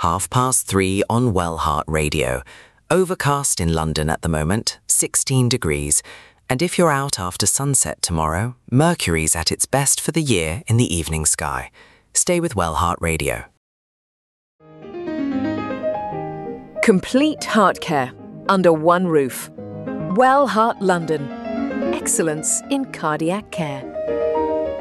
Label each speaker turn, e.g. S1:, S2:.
S1: 3:30 on Wellheart Radio. Overcast in London at the moment, 16 degrees. And if you're out after sunset tomorrow, Mercury's at its best for the year in the evening sky. Stay with Wellheart Radio.
S2: Complete heart care under one roof. Wellheart London. Excellence in cardiac care.